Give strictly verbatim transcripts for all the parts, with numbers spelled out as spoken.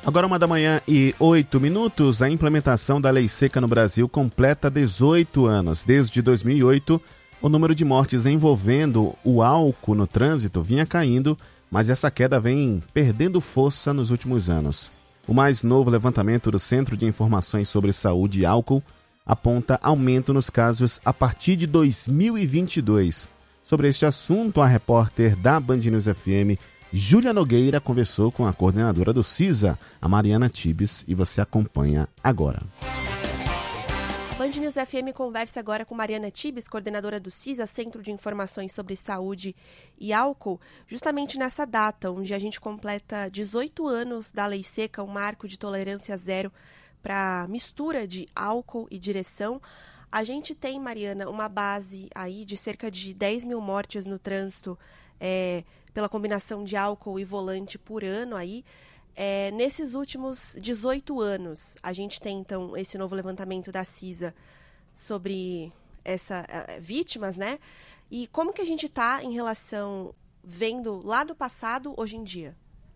Agora uma da manhã e oito minutos, a implementação da lei seca no Brasil completa dezoito anos. Desde dois mil e oito, o número de mortes envolvendo o álcool no trânsito vinha caindo, mas essa queda vem perdendo força nos últimos anos. O mais novo levantamento do Centro de Informações sobre Saúde e Álcool aponta aumento nos casos a partir de dois mil e vinte e dois. Sobre este assunto, a repórter da Band News F M, Júlia Nogueira, conversou com a coordenadora do CISA, a Mariana Tibes, e você acompanha agora. Band News F M conversa agora com Mariana Tibes, coordenadora do CISA, Centro de Informações sobre Saúde e Álcool, justamente nessa data, onde a gente completa dezoito anos da Lei Seca, um marco de tolerância zero para mistura de álcool e direção. A gente tem, Mariana, uma base aí de cerca de dez mil mortes no trânsito é, pela combinação de álcool e volante por ano aí. É, nesses últimos dezoito anos, a gente tem, então, esse novo levantamento da CISA sobre essas uh, vítimas, né? E como que a gente está em relação, vendo lá do passado, hoje em dia?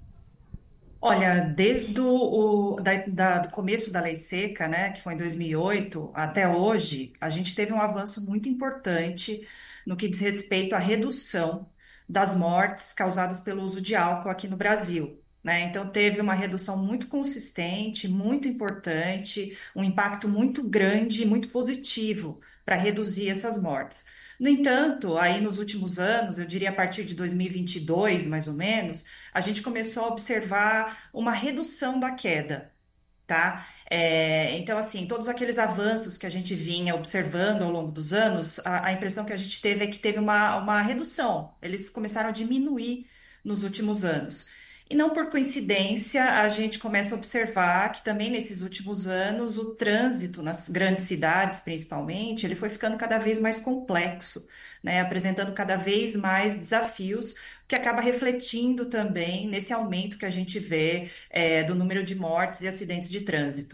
Olha, desde o da, da, do começo da Lei Seca, né, que foi em dois mil e oito, até hoje, a gente teve um avanço muito importante no que diz respeito à redução das mortes causadas pelo uso de álcool aqui no Brasil. Né? Então, teve uma redução muito consistente, muito importante, um impacto muito grande e muito positivo para reduzir essas mortes. No entanto, aí nos últimos anos, eu diria a partir de dois mil e vinte e dois, mais ou menos, a gente começou a observar uma redução da queda. Tá? É, então, assim, todos aqueles avanços que a gente vinha observando ao longo dos anos, a, a impressão que a gente teve é que teve uma, uma redução. Eles começaram a diminuir nos últimos anos. E não por coincidência, a gente começa a observar que também nesses últimos anos o trânsito nas grandes cidades, principalmente, ele foi ficando cada vez mais complexo, né? Apresentando cada vez mais desafios, que acaba refletindo também nesse aumento que a gente vê é, do número de mortes e acidentes de trânsito.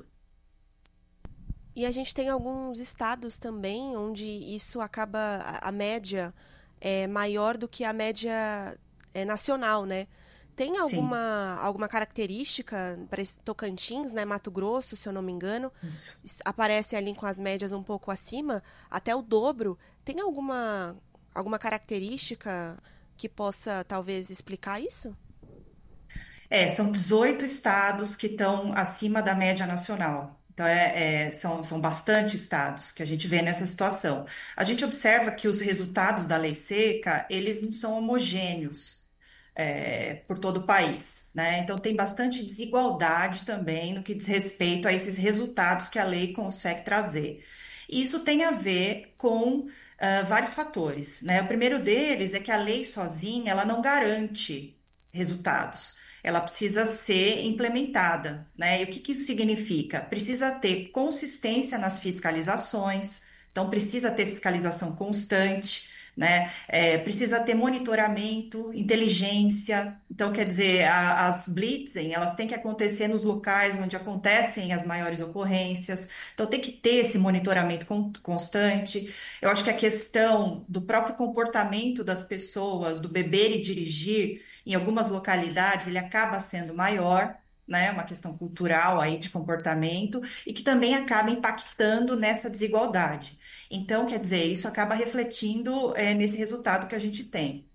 E a gente tem alguns estados também onde isso acaba, a, a média é maior do que a média é, nacional, né? Tem alguma, alguma característica para Tocantins, né, Mato Grosso, se eu não me engano, Isso. aparece ali com as médias um pouco acima, até o dobro. Tem alguma, alguma característica que possa, talvez, explicar isso? É, são dezoito estados que estão acima da média nacional. Então, é, é, são, são bastante estados que a gente vê nessa situação. A gente observa que os resultados da lei seca, eles não são homogêneos. É, por todo o país, né? Então tem bastante desigualdade também no que diz respeito a esses resultados que a lei consegue trazer. E isso tem a ver com ah, vários fatores, né? O primeiro deles é que a lei sozinha ela não garante resultados. Ela precisa ser implementada, né? E o que que isso significa? Precisa ter consistência nas fiscalizações, então precisa ter fiscalização constante, né? É, precisa ter monitoramento, inteligência. Então, quer dizer, a- as blitzen, elas têm que acontecer nos locais onde acontecem as maiores ocorrências. Então, tem que ter esse monitoramento con- constante. Eu acho que a questão do próprio comportamento das pessoas, do beber e dirigir, em algumas localidades, ele acaba sendo maior. Né, uma questão cultural aí de comportamento e que também acaba impactando nessa desigualdade. Então, quer dizer, isso acaba refletindo é, nesse resultado que a gente tem.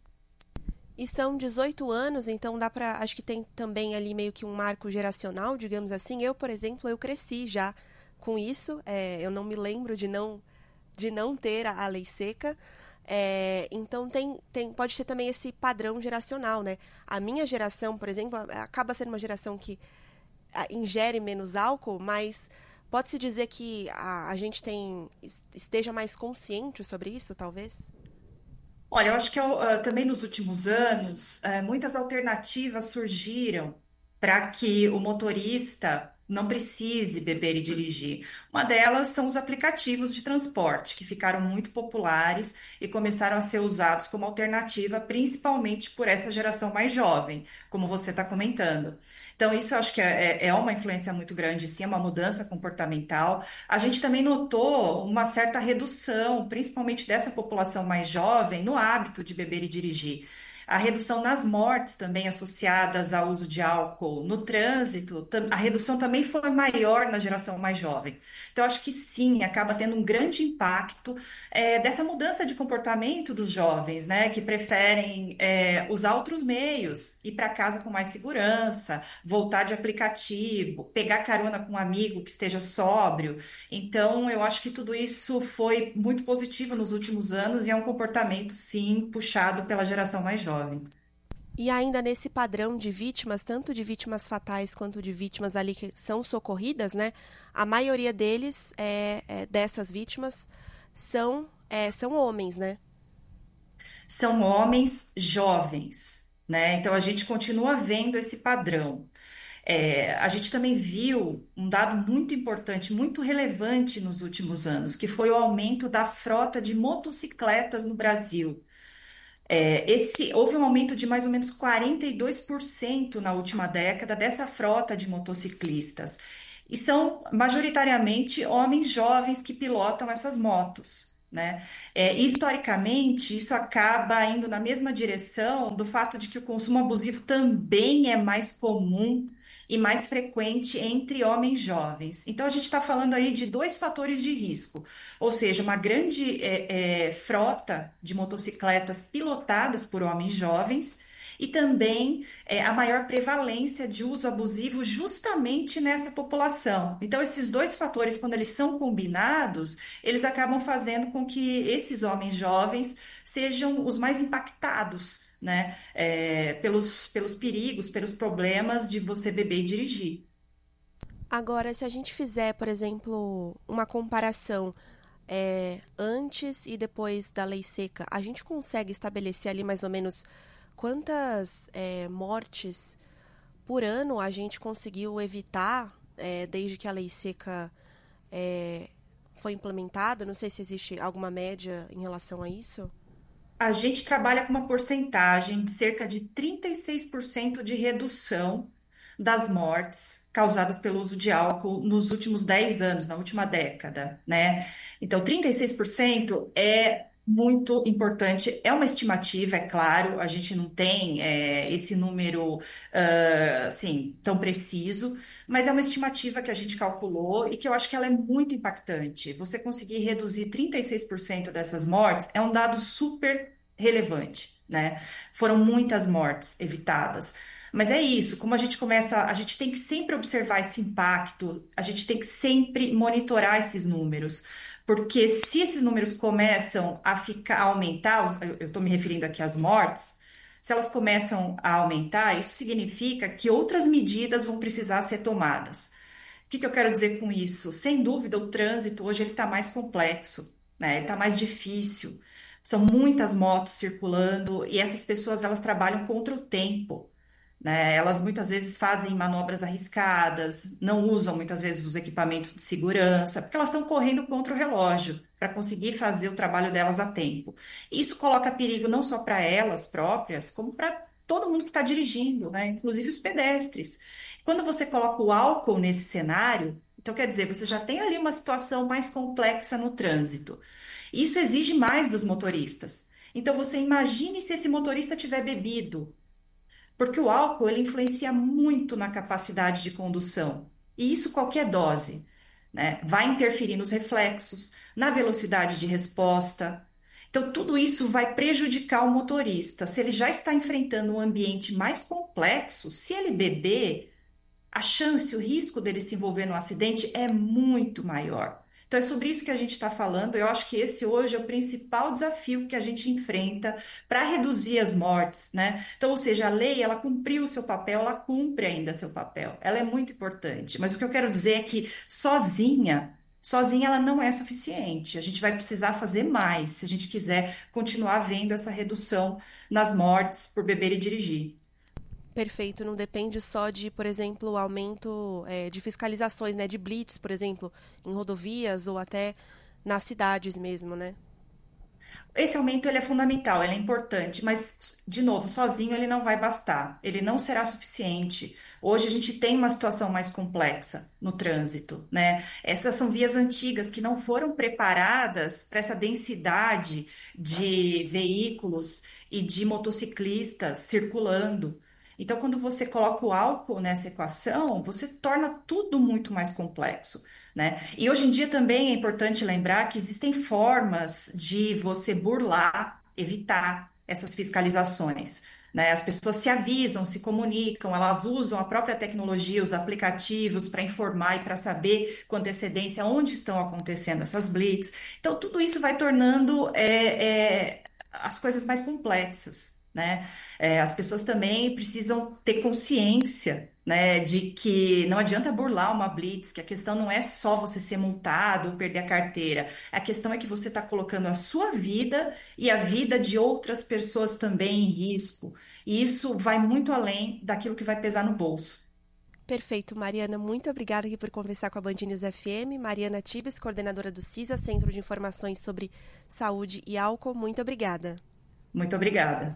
E são dezoito anos, então dá para, acho que tem também ali meio que um marco geracional, digamos assim. Eu, por exemplo, eu cresci já com isso. É, eu não me lembro de não, de não ter a, a lei seca. É, então tem, tem, pode ter também esse padrão geracional, né? A minha geração, por exemplo, acaba sendo uma geração que a, ingere menos álcool, mas pode-se dizer que a, a gente tem, esteja mais consciente sobre isso, talvez? Olha, eu acho que ah, também nos últimos anos, eh, muitas alternativas surgiram para que o motorista não precise beber e dirigir. Uma delas são os aplicativos de transporte, que ficaram muito populares e começaram a ser usados como alternativa, principalmente por essa geração mais jovem, como você está comentando. Então, isso eu acho que é, é é uma influência muito grande, sim, é uma mudança comportamental. A gente também notou uma certa redução, principalmente dessa população mais jovem, no hábito de beber e dirigir. A redução nas mortes também associadas ao uso de álcool no trânsito, tam- a redução também foi maior na geração mais jovem. Então, acho que sim, acaba tendo um grande impacto é, dessa mudança de comportamento dos jovens, né, que preferem é, usar outros meios, ir para casa com mais segurança, voltar de aplicativo, pegar carona com um amigo que esteja sóbrio. Então, eu acho que tudo isso foi muito positivo nos últimos anos e é um comportamento, sim, puxado pela geração mais jovem. E ainda nesse padrão de vítimas, tanto de vítimas fatais quanto de vítimas ali que são socorridas, né? A maioria deles, é, é, dessas vítimas, são, é, são homens, né? São homens jovens, né? Então, a gente continua vendo esse padrão. É, a gente também viu um dado muito importante, muito relevante nos últimos anos, que foi o aumento da frota de motocicletas no Brasil. É, esse, houve um aumento de mais ou menos quarenta e dois por cento na última década dessa frota de motociclistas. E são majoritariamente homens jovens que pilotam essas motos, né? É, historicamente, isso acaba indo na mesma direção do fato de que o consumo abusivo também é mais comum e mais frequente entre homens jovens. Então, a gente está falando aí de dois fatores de risco, ou seja, uma grande é, é, frota de motocicletas pilotadas por homens jovens e também é, a maior prevalência de uso abusivo justamente nessa população. Então, esses dois fatores, quando eles são combinados, eles acabam fazendo com que esses homens jovens sejam os mais impactados, né, é, pelos, pelos perigos, pelos problemas de você beber e dirigir. Agora, se a gente fizer, por exemplo, uma comparação é, antes e depois da lei seca, a gente consegue estabelecer ali mais ou menos quantas é, mortes por ano a gente conseguiu evitar é, desde que a lei seca é, foi implementada? Não sei se existe alguma média em relação a isso. A gente trabalha com uma porcentagem de cerca de trinta e seis por cento de redução das mortes causadas pelo uso de álcool nos últimos dez anos, na última década, né? Então, trinta e seis por cento é muito importante. É uma estimativa, é claro, a gente não tem é, esse número ah, assim, tão preciso, mas é uma estimativa que a gente calculou e que eu acho que ela é muito impactante. Você conseguir reduzir trinta e seis por cento dessas mortes é um dado super relevante, né? Foram muitas mortes evitadas. Mas é isso, como a gente começa, a gente tem que sempre observar esse impacto, a gente tem que sempre monitorar esses números, porque se esses números começam a ficar, a aumentar, os- eu estou me referindo aqui às mortes, se elas começam a aumentar, isso significa que outras medidas vão precisar ser tomadas. O que que eu quero dizer com isso? Sem dúvida, o trânsito hoje ele está mais complexo, né? Ele está mais difícil. São muitas motos circulando e essas pessoas elas trabalham contra o tempo, né? Elas muitas vezes fazem manobras arriscadas, não usam muitas vezes os equipamentos de segurança, porque elas estão correndo contra o relógio para conseguir fazer o trabalho delas a tempo. Isso coloca perigo não só para elas próprias, como para todo mundo que está dirigindo, né? Inclusive os pedestres. Quando você coloca o álcool nesse cenário, então quer dizer, você já tem ali uma situação mais complexa no trânsito. Isso exige mais dos motoristas. Então você imagine se esse motorista tiver bebido, porque o álcool ele influencia muito na capacidade de condução. E isso qualquer dose, né? Vai interferir nos reflexos, na velocidade de resposta. Então, tudo isso vai prejudicar o motorista. Se ele já está enfrentando um ambiente mais complexo, se ele beber, a chance, o risco dele se envolver num acidente é muito maior. Então, é sobre isso que a gente está falando. Eu acho que esse hoje é o principal desafio que a gente enfrenta para reduzir as mortes, né? Então, ou seja, a lei, ela cumpriu o seu papel, ela cumpre ainda seu papel. Ela é muito importante. Mas o que eu quero dizer é que sozinha, sozinha ela não é suficiente. A gente vai precisar fazer mais se a gente quiser continuar vendo essa redução nas mortes por beber e dirigir. Perfeito, não depende só de, por exemplo, aumento é, de fiscalizações, né, de blitz, por exemplo, em rodovias ou até nas cidades mesmo, né? Esse aumento ele é fundamental, ele é importante, mas, de novo, sozinho ele não vai bastar, ele não será suficiente. Hoje a gente tem uma situação mais complexa no trânsito, né? Essas são vias antigas que não foram preparadas para essa densidade de veículos e de motociclistas circulando. Então, quando você coloca o álcool nessa equação, você torna tudo muito mais complexo, né? E hoje em dia também é importante lembrar que existem formas de você burlar, evitar essas fiscalizações, né? As pessoas se avisam, se comunicam, elas usam a própria tecnologia, os aplicativos para informar e para saber com antecedência onde estão acontecendo essas blitz. Então, tudo isso vai tornando é, é, as coisas mais complexas, né? É, as pessoas também precisam ter consciência, né, de que não adianta burlar uma blitz, que a questão não é só você ser multado ou perder a carteira. A questão é que você está colocando a sua vida e a vida de outras pessoas também em risco. E isso vai muito além daquilo que vai pesar no bolso. Perfeito, Mariana. Muito obrigada aqui por conversar com a Band News F M. Mariana Tibes, coordenadora do CISA, Centro de Informações sobre Saúde e Álcool. Muito obrigada. Muito obrigada.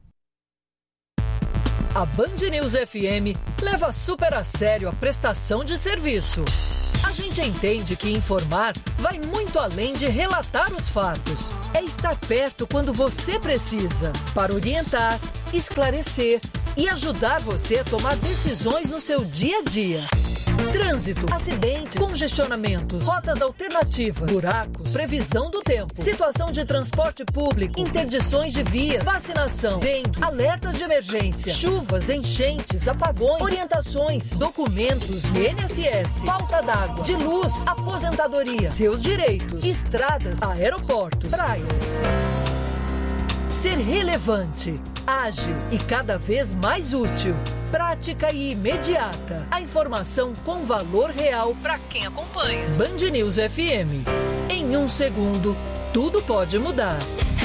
A Band News F M leva super a sério a prestação de serviço. A gente entende que informar vai muito além de relatar os fatos. É estar perto quando você precisa, para orientar, esclarecer e ajudar você a tomar decisões no seu dia a dia. Trânsito, acidentes, congestionamentos, rotas alternativas, buracos, previsão do tempo, situação de transporte público, interdições de vias, vacinação, dengue, alertas de emergência, chuvas, enchentes, apagões, orientações, documentos, I N S S, falta d'água, de luz, aposentadoria, seus direitos, estradas, aeroportos, praias. Ser relevante, ágil e cada vez mais útil. Prática e imediata. A informação com valor real para quem acompanha. Band News F M. Em um segundo, tudo pode mudar.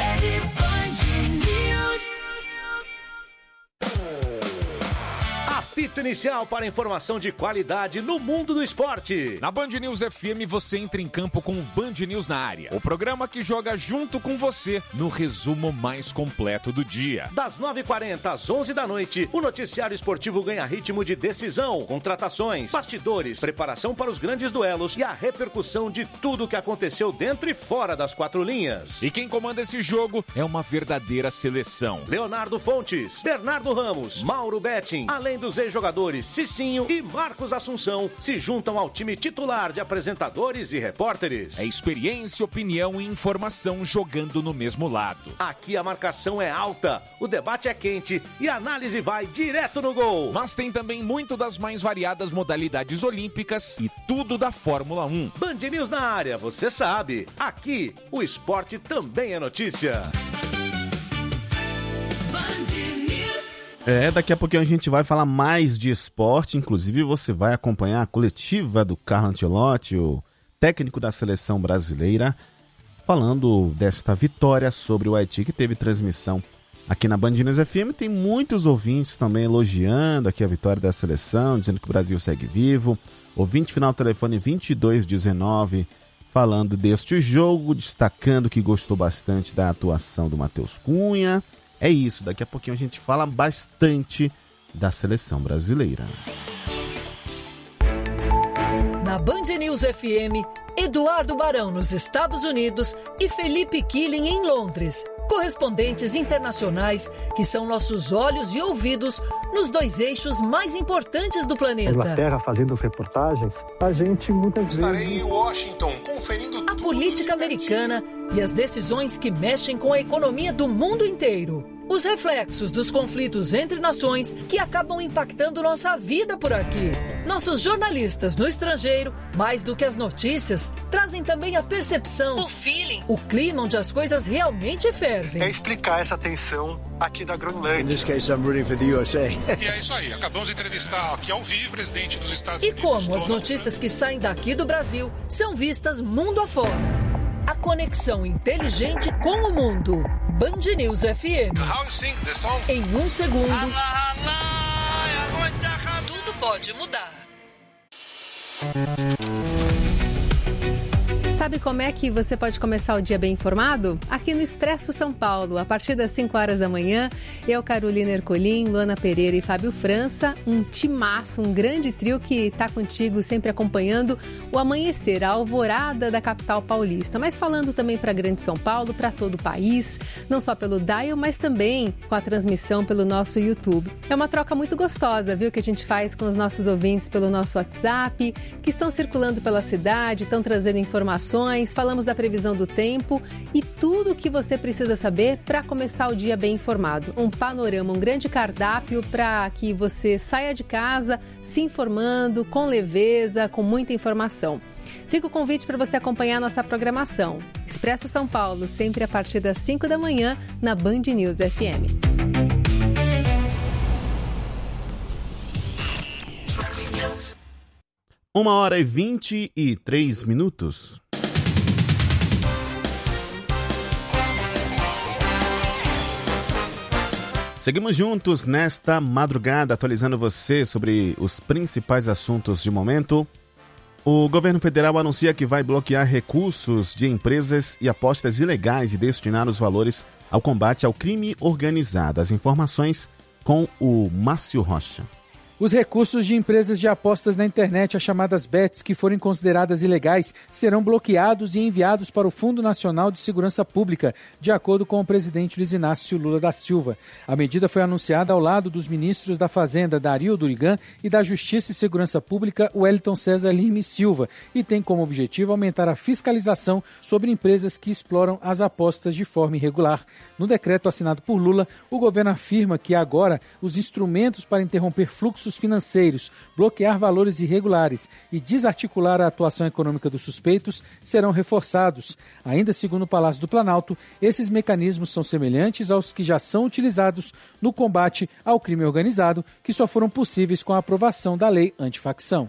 Apito inicial para informação de qualidade no mundo do esporte. Na Band News F M você entra em campo com o Band News na área. O programa que joga junto com você no resumo mais completo do dia. Das nove e quarenta às onze da noite, o noticiário esportivo ganha ritmo de decisão, contratações, bastidores, preparação para os grandes duelos e a repercussão de tudo que aconteceu dentro e fora das quatro linhas. E quem comanda esse jogo é uma verdadeira seleção. Leonardo Fontes, Bernardo Ramos, Mauro Betting, além dos ex-jogadores Cicinho e Marcos Assunção, se juntam ao time titular de apresentadores e repórteres. É experiência, opinião e informação jogando no mesmo lado. Aqui a marcação é alta, o debate é quente e a análise vai direto no gol. Mas tem também muito das mais variadas modalidades olímpicas e tudo da Fórmula um. Band News na área, você sabe. Aqui, o esporte também é notícia. É, daqui a pouquinho a gente vai falar mais de esporte, inclusive você vai acompanhar a coletiva do Carlo Ancelotti, o técnico da seleção brasileira, falando desta vitória sobre o Haiti, que teve transmissão aqui na Band News F M. Tem muitos ouvintes também elogiando aqui a vitória da seleção, dizendo que o Brasil segue vivo. Ouvinte final telefone vinte e dois dezenove, falando deste jogo, destacando que gostou bastante da atuação do Matheus Cunha. É isso, daqui a pouquinho a gente fala bastante da seleção brasileira. Na Band News F M, Eduardo Barão nos Estados Unidos e Felipe Killing em Londres. Correspondentes internacionais que são nossos olhos e ouvidos nos dois eixos mais importantes do planeta. Na Inglaterra, fazendo as reportagens, a gente muitas Estarei vezes... Estarei em Washington, conferindo a tudo política americana e as decisões que mexem com a economia do mundo inteiro. Os reflexos dos conflitos entre nações que acabam impactando nossa vida por aqui. Nossos jornalistas no estrangeiro, mais do que as notícias, trazem também a percepção, o feeling, o clima onde as coisas realmente fervem. É explicar essa tensão aqui da Groenlândia. In this case, I'm rooting for the U S A. E é isso aí, acabamos de entrevistar aqui ao vivo o presidente dos Estados E Unidos. como as notícias que saem daqui do Brasil são vistas mundo afora. A conexão inteligente com o mundo. Band News F M. How you sing the song? Em um segundo, tudo pode mudar. Sabe como é que você pode começar o dia bem informado? Aqui no Expresso São Paulo, a partir das cinco horas da manhã, eu, Carolina Ercolim, Luana Pereira e Fábio França, um timaço, um grande trio que está contigo sempre acompanhando o amanhecer, a alvorada da capital paulista, mas falando também para a Grande São Paulo, para todo o país, não só pelo dial, mas também com a transmissão pelo nosso YouTube. É uma troca muito gostosa, viu, que a gente faz com os nossos ouvintes pelo nosso WhatsApp, que estão circulando pela cidade, estão trazendo informações, falamos da previsão do tempo e tudo o que você precisa saber para começar o dia bem informado. Um panorama, um grande cardápio para que você saia de casa se informando, com leveza, com muita informação. Fica o convite para você acompanhar a nossa programação. Expresso São Paulo, sempre a partir das cinco da manhã, na Band News F M. Uma hora e vinte e três minutos. Seguimos juntos nesta madrugada, atualizando você sobre os principais assuntos de momento. O governo federal anuncia que vai bloquear recursos de empresas e apostas ilegais e destinar os valores ao combate ao crime organizado. As informações com o Márcio Rocha. Os recursos de empresas de apostas na internet, as chamadas bets, que forem consideradas ilegais, serão bloqueados e enviados para o Fundo Nacional de Segurança Pública, de acordo com o presidente Luiz Inácio Lula da Silva. A medida foi anunciada ao lado dos ministros da Fazenda, Dario Durigan, e da Justiça e Segurança Pública, Wellington César Lima e Silva, e tem como objetivo aumentar a fiscalização sobre empresas que exploram as apostas de forma irregular. No decreto assinado por Lula, o governo afirma que agora os instrumentos para interromper fluxos financeiros, bloquear valores irregulares e desarticular a atuação econômica dos suspeitos serão reforçados. Ainda segundo o Palácio do Planalto, esses mecanismos são semelhantes aos que já são utilizados no combate ao crime organizado, que só foram possíveis com a aprovação da lei antifacção.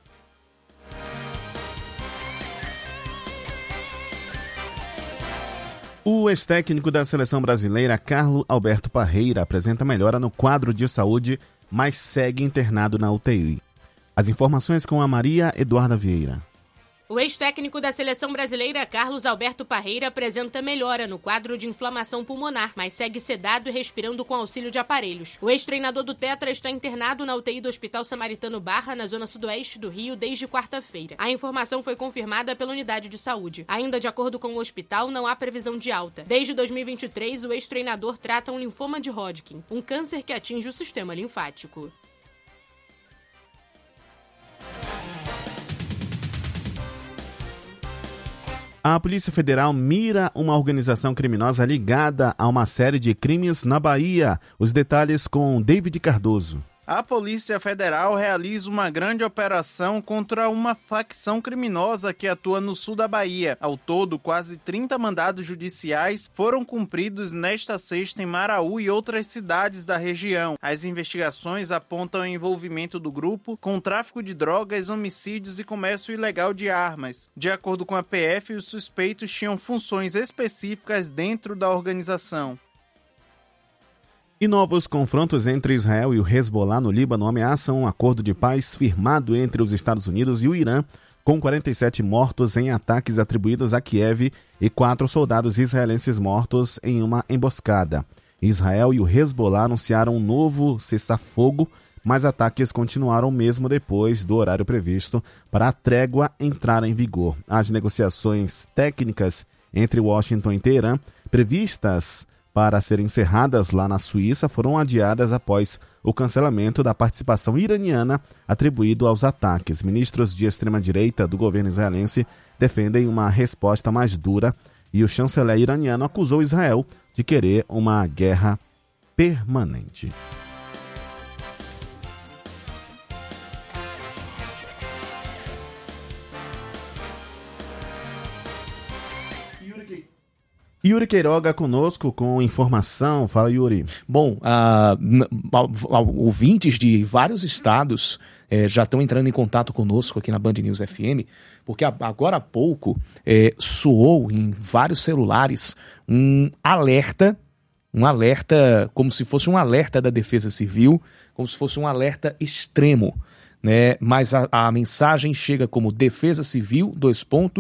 O ex-técnico da seleção brasileira, Carlos Alberto Parreira, apresenta melhora no quadro de saúde, mas segue internado na U T I. As informações com a Maria Eduarda Vieira. O ex-técnico da seleção brasileira, Carlos Alberto Parreira, apresenta melhora no quadro de inflamação pulmonar, mas segue sedado e respirando com auxílio de aparelhos. O ex-treinador do Tetra está internado na U T I do Hospital Samaritano Barra, na zona sudoeste do Rio, desde quarta-feira. A informação foi confirmada pela unidade de saúde. Ainda de acordo com o hospital, não há previsão de alta. Desde dois mil e vinte e três, o ex-treinador trata um linfoma de Hodgkin, um câncer que atinge o sistema linfático. A Polícia Federal mira uma organização criminosa ligada a uma série de crimes na Bahia. Os detalhes com David Cardoso. A Polícia Federal realiza uma grande operação contra uma facção criminosa que atua no sul da Bahia. Ao todo, quase trinta mandados judiciais foram cumpridos nesta sexta em Maraú e outras cidades da região. As investigações apontam o envolvimento do grupo com tráfico de drogas, homicídios e comércio ilegal de armas. De acordo com a P F, os suspeitos tinham funções específicas dentro da organização. E novos confrontos entre Israel e o Hezbollah no Líbano ameaçam um acordo de paz firmado entre os Estados Unidos e o Irã, com quarenta e sete mortos em ataques atribuídos a Kiev e quatro soldados israelenses mortos em uma emboscada. Israel e o Hezbollah anunciaram um novo cessar-fogo, mas ataques continuaram mesmo depois do horário previsto para a trégua entrar em vigor. As negociações técnicas entre Washington e Teherã, previstas para serem encerradas lá na Suíça, foram adiadas após o cancelamento da participação iraniana atribuído aos ataques. Ministros de extrema-direita do governo israelense defendem uma resposta mais dura e o chanceler iraniano acusou Israel de querer uma guerra permanente. Yuri Queiroga conosco com informação. Fala, Yuri. Bom, uh, ouvintes de vários estados eh, já estão entrando em contato conosco aqui na Band News F M, porque agora há pouco eh, soou em vários celulares um alerta, um alerta como se fosse um alerta da Defesa Civil, como se fosse um alerta extremo, né? Mas a, a mensagem chega como Defesa Civil, dois pontos,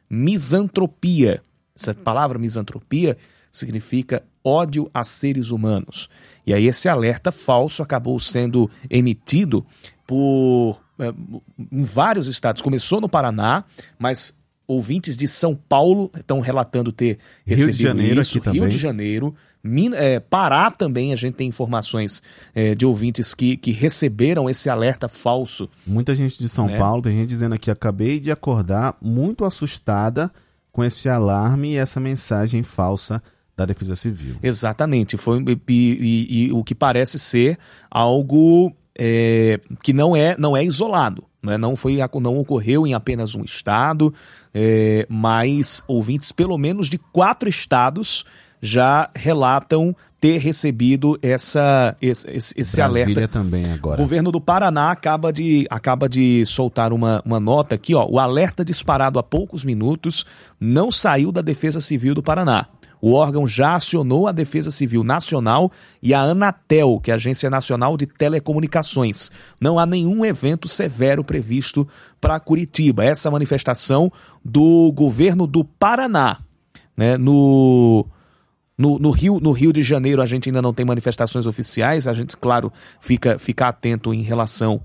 misantropia. Essa palavra misantropia significa ódio a seres humanos. E aí esse alerta falso acabou sendo emitido por é, em vários estados. Começou no Paraná, mas ouvintes de São Paulo estão relatando ter recebido Rio de Janeiro isso. aqui Rio também. de Janeiro, Min- é, Pará também, a gente tem informações é, de ouvintes que, que receberam esse alerta falso. Muita gente de São né? Paulo, tem gente dizendo aqui, acabei de acordar muito assustada com esse alarme e essa mensagem falsa da Defesa Civil. Exatamente, foi, e, e, e o que parece ser algo é, que não é, não é isolado. Né? Não, foi, não ocorreu em apenas um estado, é, mas ouvintes pelo menos de quatro estados já relatam ter recebido essa, esse, esse, esse Brasília alerta. também agora. O governo do Paraná acaba de, acaba de soltar uma, uma nota aqui, ó, o alerta disparado há poucos minutos não saiu da Defesa Civil do Paraná. O órgão já acionou a Defesa Civil Nacional e a Anatel, que é a Agência Nacional de Telecomunicações. Não há nenhum evento severo previsto para Curitiba. Essa manifestação do governo do Paraná, né, no... No, no, Rio, no Rio de Janeiro a gente ainda não tem manifestações oficiais, a gente, claro, fica, fica atento em relação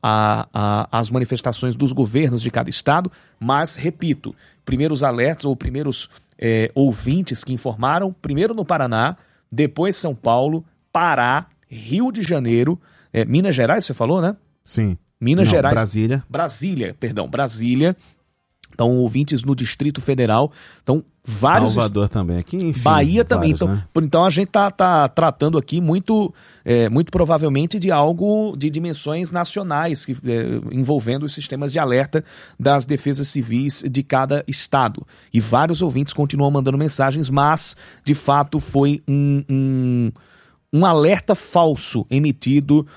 às manifestações dos governos de cada estado, mas, repito, primeiros alertas ou primeiros é, ouvintes que informaram, primeiro no Paraná, depois São Paulo, Pará, Rio de Janeiro, é, Minas Gerais, você falou, né? Sim. Minas Não, Gerais. Brasília. Brasília, perdão, Brasília. Então, ouvintes no Distrito Federal. Então, vários. Salvador também. Aqui, enfim, Bahia também. vários, Então, né? por- então, a gente tá, tá tratando aqui muito, é, muito provavelmente de algo de dimensões nacionais, que, é, envolvendo os sistemas de alerta das defesas civis de cada estado. E vários ouvintes continuam mandando mensagens, mas, de fato, foi um, um, um alerta falso emitido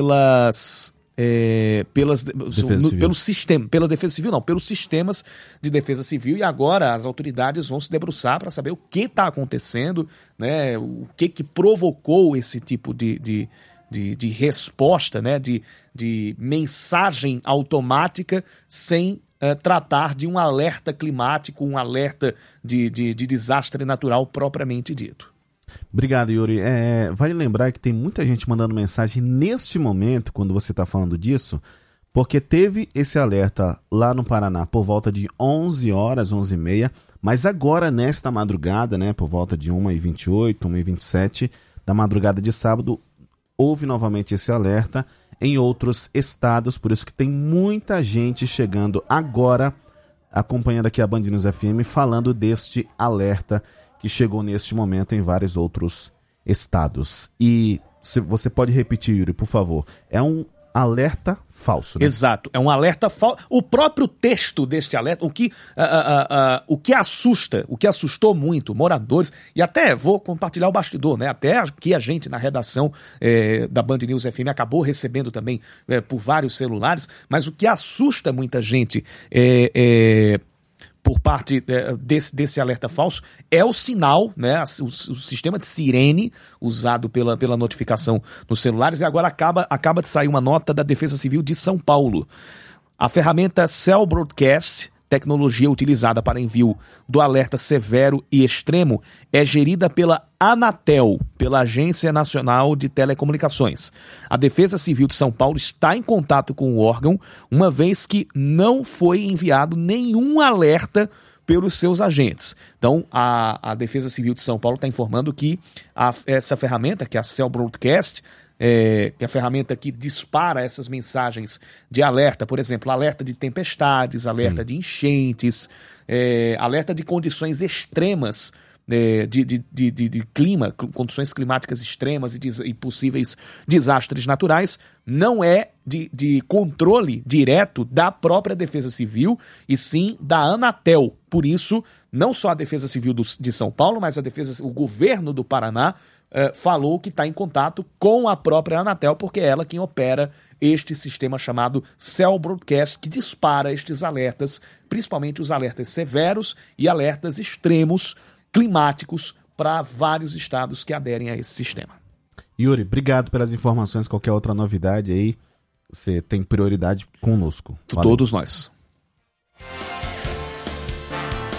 pelas. É, pelas, Defesa no, Civil. pelo sistema, pela Defesa Civil, não, pelos sistemas de Defesa Civil, e agora as autoridades vão se debruçar para saber o que está acontecendo, né, o que, que provocou esse tipo de, de, de, de resposta, né, de, de mensagem automática sem eh, tratar de um alerta climático, um alerta de, de, de desastre natural propriamente dito. Obrigado, Yuri. É, vale lembrar que tem muita gente mandando mensagem neste momento, quando você está falando disso, porque teve esse alerta lá no Paraná por volta de onze horas, onze e meia, mas agora, nesta madrugada, né, por volta de uma e vinte e oito, uma e vinte e sete, da madrugada de sábado, houve novamente esse alerta em outros estados, por isso que tem muita gente chegando agora, acompanhando aqui a Band News F M, falando deste alerta que chegou neste momento em vários outros estados. E se você pode repetir, Yuri, por favor, é um alerta falso, né? Exato, é um alerta falso. O próprio texto deste alerta, o que, ah, ah, ah, o que assusta, o que assustou muito moradores, e até vou compartilhar o bastidor, né? Até que a gente na redação eh, da Band News F M acabou recebendo também eh, por vários celulares, mas o que assusta muita gente é... é por parte é, desse, desse alerta falso, é o sinal, né, o, o sistema de sirene usado pela, pela notificação nos celulares, e agora acaba, acaba de sair uma nota da Defesa Civil de São Paulo. A ferramenta Cell Broadcast, tecnologia utilizada para envio do alerta severo e extremo, é gerida pela Anatel, pela Agência Nacional de Telecomunicações. A Defesa Civil de São Paulo está em contato com o órgão, uma vez que não foi enviado nenhum alerta pelos seus agentes. Então, a, a Defesa Civil de São Paulo está informando que a, essa ferramenta, que é a Cell Broadcast, É, que é a ferramenta que dispara essas mensagens de alerta, por exemplo, alerta de tempestades, alerta Sim. de enchentes, é, alerta de condições extremas, é, de, de, de, de, de clima, condições climáticas extremas e, des, e possíveis desastres naturais, não é de, de controle direto da própria Defesa Civil, e sim da Anatel. Por isso, não só a Defesa Civil do, de São Paulo, mas a defesa, o governo do Paraná Uh, falou que está em contato com a própria Anatel, porque é ela quem opera este sistema chamado Cell Broadcast, que dispara estes alertas, principalmente os alertas severos e alertas extremos climáticos para vários estados que aderem a esse sistema. Yuri, obrigado pelas informações. Qualquer outra novidade aí, você tem prioridade conosco. Valeu. Todos nós.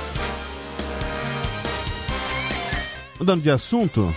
Mudando de assunto,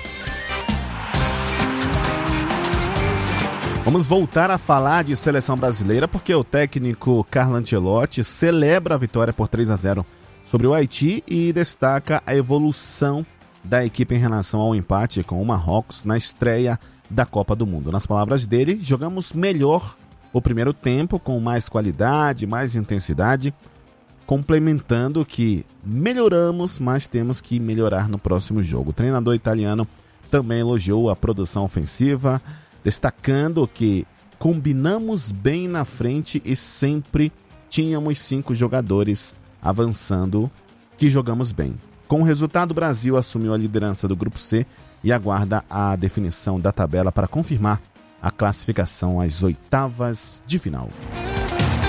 vamos voltar a falar de seleção brasileira, porque o técnico Carlo Ancelotti celebra a vitória por três a zero sobre o Haiti e destaca a evolução da equipe em relação ao empate com o Marrocos na estreia da Copa do Mundo. Nas palavras dele, jogamos melhor o primeiro tempo, com mais qualidade, mais intensidade, complementando que melhoramos, mas temos que melhorar no próximo jogo. O treinador italiano também elogiou a produção ofensiva, destacando que combinamos bem na frente e sempre tínhamos cinco jogadores avançando, que jogamos bem. Com o resultado, o Brasil assumiu a liderança do Grupo C e aguarda a definição da tabela para confirmar a classificação às oitavas de final.